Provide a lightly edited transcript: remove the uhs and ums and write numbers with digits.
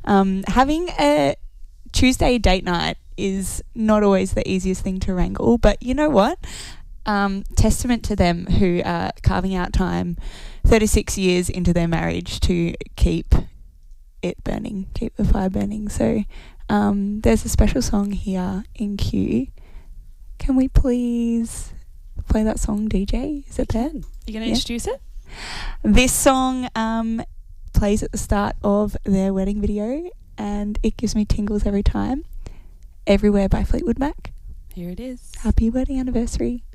Having a Tuesday date night is not always the easiest thing to wrangle, but you know what? Testament to them who are carving out time 36 years into their marriage to keep it burning, keep the fire burning. So there's a special song here in queue. Can we please play that song, DJ? Is it there? You going to introduce it? This song plays at the start of their wedding video and it gives me tingles every time. Everywhere by Fleetwood Mac. Here it is. Happy wedding anniversary.